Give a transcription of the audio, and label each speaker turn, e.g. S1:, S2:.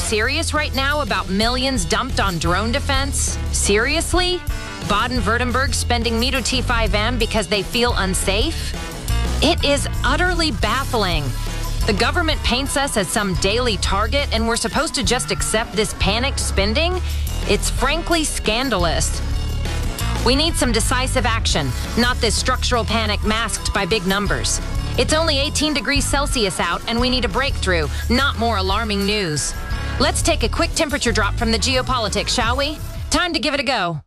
S1: serious right now about millions dumped on drone defense? Seriously? Baden-Württemberg spending Me Too T5M because they feel unsafe? It is utterly baffling. The government paints us as some daily target, and we're supposed to just accept this panicked spending? It's frankly scandalous. We need some decisive action, not this structural panic masked by big numbers. It's only 18 degrees Celsius out, and we need a breakthrough, not more alarming news. Let's take a quick temperature drop from the geopolitics, shall we? Time to give it a go.